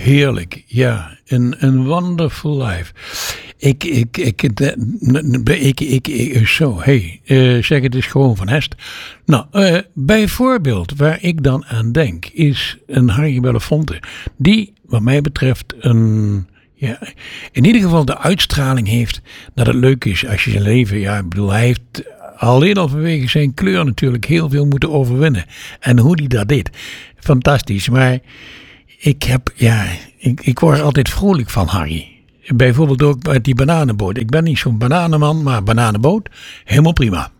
Heerlijk, ja. Een wonderful life. Zeg het is gewoon van Hest. Nou, bijvoorbeeld waar ik dan aan denk is een Harry Belafonte. Die, wat mij betreft, in ieder geval de uitstraling heeft dat het leuk is als je zijn leven, hij heeft alleen al vanwege zijn kleur natuurlijk heel veel moeten overwinnen. En hoe hij dat deed. Fantastisch, maar ik word altijd vrolijk van Harry. Bijvoorbeeld ook met die bananenboot. Ik ben niet zo'n bananenman, maar bananenboot, helemaal prima.